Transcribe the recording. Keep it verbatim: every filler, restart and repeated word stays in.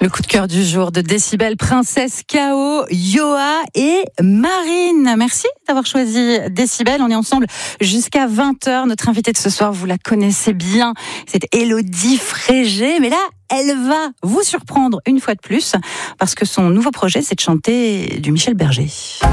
Le coup de cœur du jour de Décibel, Princesse K O, Yoa et Marine. Merci d'avoir choisi Décibel. On est ensemble jusqu'à vingt heures. Notre invitée de ce soir, vous la connaissez bien, c'est Élodie Frégé. Mais là, elle va vous surprendre une fois de plus parce que son nouveau projet, c'est de chanter du Michel Berger.